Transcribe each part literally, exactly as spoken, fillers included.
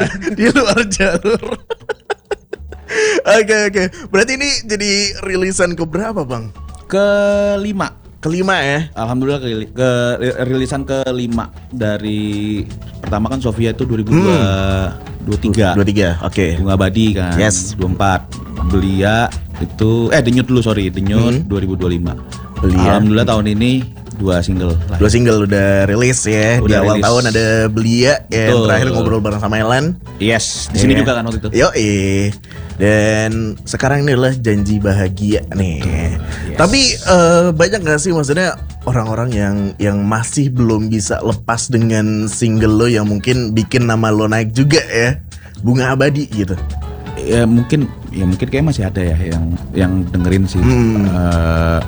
Di luar jalur. Oke oke. Berarti ini jadi rilisan keberapa bang? Kelima. Kelima ya. Alhamdulillah ke, ke rilisan kelima dari pertama kan Sofia itu dua ribu dua puluh tiga. dua puluh tiga. Oke. Bunga Abadi kan. Yes. dua puluh empat. Belia itu eh Denyut dulu sorry, Denyut hmm. dua ribu dua puluh lima. Belia. Alhamdulillah tahun ini dua single. Lah. Dua single udah rilis ya. Udah di awal rilis. Tahun ada Belia yang terakhir ngobrol bareng sama Elan. Yes, di sini yeah. juga kan waktu itu. Yoi. Dan sekarang ini adalah Janji Bahagia nih. Yes. Tapi uh, banyak gak sih maksudnya orang-orang yang yang masih belum bisa lepas dengan single lo yang mungkin bikin nama lo naik juga ya, Bunga Abadi gitu. Ya mungkin ya mungkin kayak masih ada ya yang yang dengerin sih. Hmm. Uh,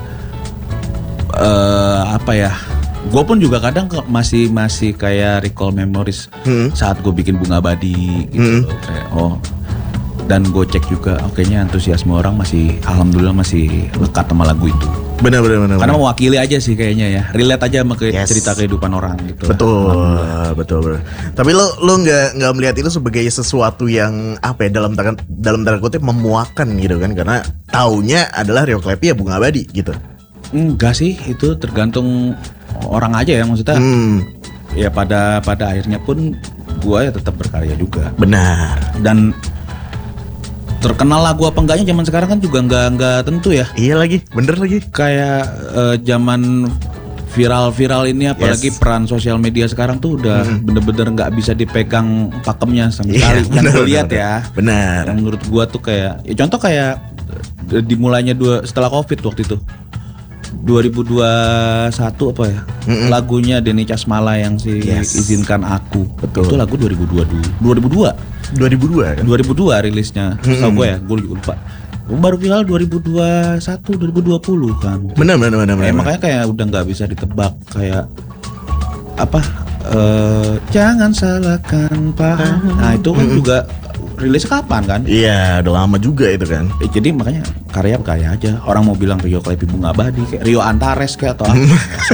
uh, apa ya? Gue pun juga kadang masih masih kayak recall memories hmm. saat gue bikin Bunga Abadi gitu. Hmm. Kayak oh. Dan gue cek juga, oh, kayaknya antusiasme orang masih, alhamdulillah masih lekat sama lagu itu. Benar benar benar. Karena mewakili aja sih kayaknya ya, relate aja sama ke yes. cerita kehidupan orang gitu. Betul, betul betul. Tapi lo lo nggak nggak melihat itu sebagai sesuatu yang apa ya dalam tanda dalam tanda kutip memuakan gitu kan? Karena taunya adalah Rio Klepi ya Bunga Abadi gitu. Enggak sih, itu tergantung orang aja ya maksudnya. Hmm. Ya pada pada akhirnya pun gue ya tetap berkarya juga. Benar. Dan terkenal lagu apa enggaknya zaman sekarang kan juga enggak enggak tentu ya. Iya lagi, bener lagi. Kayak uh, zaman viral-viral ini apalagi yes. peran sosial media sekarang tuh udah mm-hmm. bener-bener nggak bisa dipegang pakemnya sama sekali. Yang gue lihat ya. Benar. Yang menurut gua tuh kayak, ya contoh kayak dimulainya dua setelah Covid waktu itu. dua ribu dua puluh satu apa ya? Mm-hmm. Lagunya Denny Casmala yang si yes. Izinkan Aku. Betul. Itu lagu dua ribu dua dua. dua ribu dua. dua ribu dua kan? dua ribu dua rilisnya. Mm-hmm. Tahu gue ya, gue lupa. Baru viral dua ribu dua puluh satu dua ribu dua puluh kan. Benar benar benar. Eh, makanya kayak udah enggak bisa ditebak kayak apa? Uh, jangan salahkan paham. Nah, itu kan mm-hmm. juga rilis kapan kan? Iya, udah lama juga itu kan. Eh, jadi makanya karya karya aja. Orang mau bilang Rio Klepi Bunga Abadi kayak Rio Antares kayak atau apa?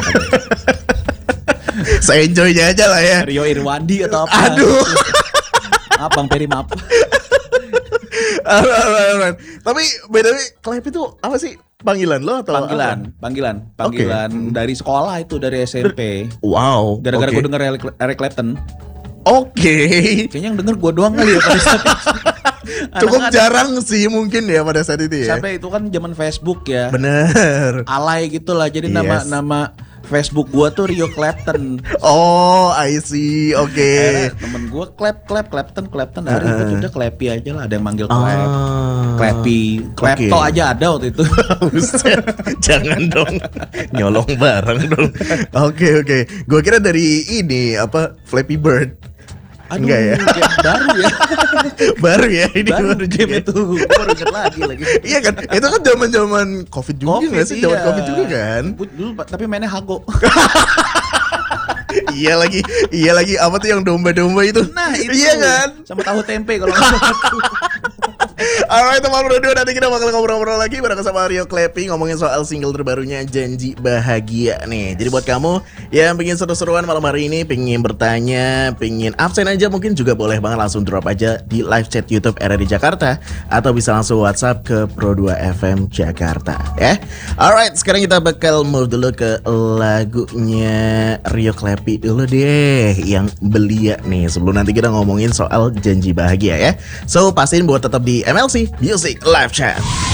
Saya enjoy-nya aja lah ya. Rio Irwandi atau apa? Aduh. Maaf Bang Peri maaf. Tapi B T W Klepi itu apa sih? Panggilan lo atau panggilan, apa? panggilan, panggilan okay. dari sekolah itu dari S M P. Wow. Gara-gara okay. gue denger Eric Clapton. Oke. Okay. Kayaknya yang denger gue doang kali ya pada saat itu. Cukup jarang sih mungkin ya pada saat itu ya. Sampai itu kan zaman Facebook ya. Bener. Alay gitu lah. Jadi yes. nama nama Facebook gue tuh Rio Clapton. Oh, I see. Oke. Okay. Temen gue Clap Clap Clapton Clapton. Hari uh. itu udah Klepi aja lah. Ada yang manggil Clap. Uh. Klepi. Klepto okay. aja ada waktu itu. Jangan dong. Nyolong barang dong. Oke okay, oke. Okay. Gue kira dari ini apa Flappy Bird. Aduh, enggak ya? Game baru ya. Baru ya ini baru, baru game ya. Itu. Baru inget lagi lagi. Iya kan? Itu kan zaman-zaman Covid juga enggak sih? Zaman iya. Covid juga kan? Dulu tapi mainnya Hago. Iya lagi, iya lagi apa tuh yang domba-domba itu? Nah, itu. Iya kan? Sama tahu tempe kalau enggak salah. Alright teman berdua, nanti kita bakal ngobrol-ngobrol lagi bareng sama Rio Klepi ngomongin soal single terbarunya Janji Bahagia nih. Jadi buat kamu yang pengen seru-seruan malam hari ini, pengen bertanya, pengen absen aja mungkin juga boleh banget langsung drop aja di live chat YouTube R R I Jakarta atau bisa langsung WhatsApp ke Pro dua F M Jakarta ya. Alright, sekarang kita bakal move dulu ke lagunya Rio Klepi dulu deh yang Belia nih sebelum nanti kita ngomongin soal Janji Bahagia ya. So pastiin buat tetap di M L C Music Live Chat.